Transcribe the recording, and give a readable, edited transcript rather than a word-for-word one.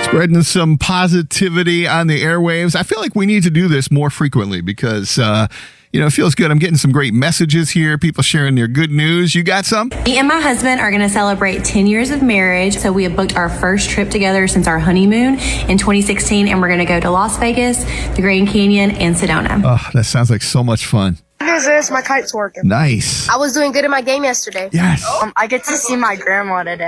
Spreading some positivity on the airwaves. I feel like we need to do this more frequently because, it feels good. I'm getting some great messages here. People sharing their good news. You got some? Me and my husband are going to celebrate 10 years of marriage. So we have booked our first trip together since our honeymoon in 2016. And we're going to go to Las Vegas, the Grand Canyon, and Sedona. Oh, that sounds like so much fun. Look at this, my kite's working. Nice. I was doing good in my game yesterday. Yes. I get to see my grandma today.